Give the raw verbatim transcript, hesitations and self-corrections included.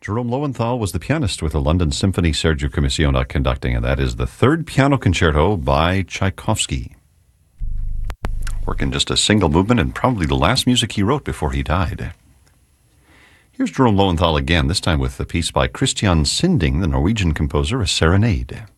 Jerome Lowenthal was the pianist with the London Symphony, Sergio Commissiona conducting, and that is the third piano concerto by Tchaikovsky. Working just a single movement and probably the last music he wrote before he died. Here's Jerome Lowenthal again, this time with a piece by Christian Sinding, the Norwegian composer, A Serenade.